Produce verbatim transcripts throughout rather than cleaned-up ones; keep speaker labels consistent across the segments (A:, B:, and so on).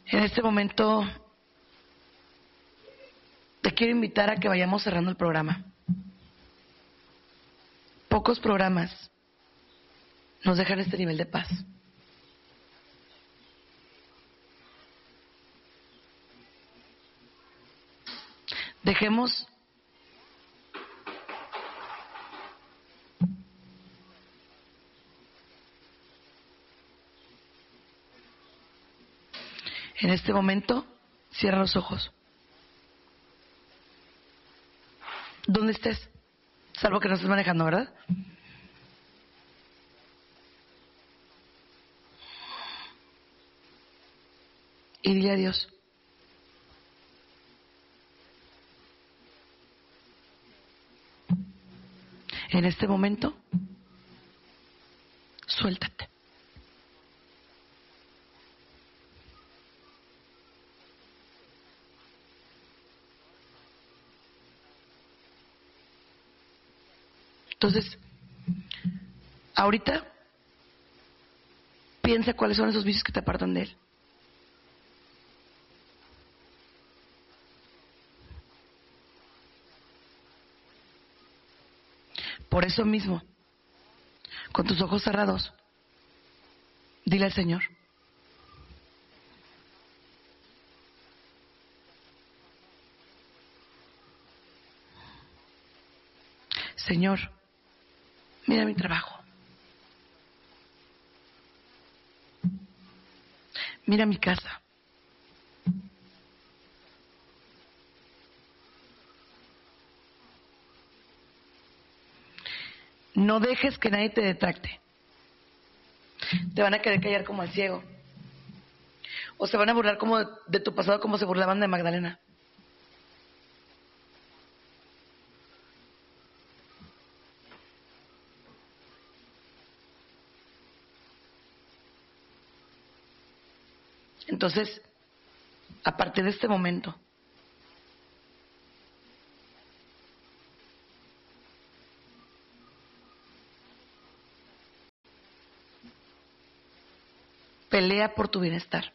A: En este momento te quiero invitar a que vayamos cerrando el programa. Pocos programas nos dejan este nivel de paz. Dejemos en este momento, cierra los ojos. ¿Dónde estés? Salvo que no estés manejando, ¿verdad? Y dile a Dios: en este momento, suéltate. Entonces, ahorita, piensa cuáles son esos vicios que te apartan de Él. Por eso mismo, con tus ojos cerrados, dile al Señor: Señor, mira mi trabajo, mira mi casa, no dejes que nadie te detracte. Te van a querer callar como al ciego, o se van a burlar como de, de tu pasado, como se burlaban de Magdalena. Entonces, a partir de este momento, pelea por tu bienestar.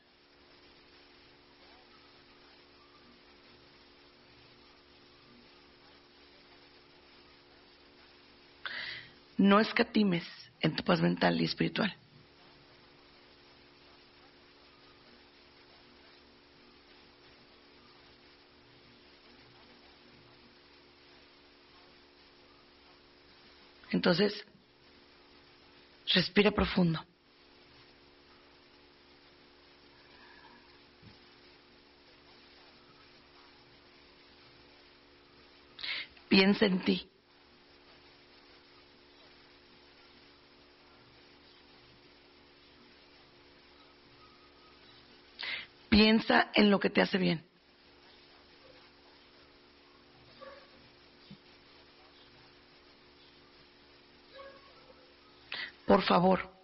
A: No escatimes en tu paz mental y espiritual. Entonces, respira profundo. Piensa en ti. Piensa en lo que te hace bien. Por favor,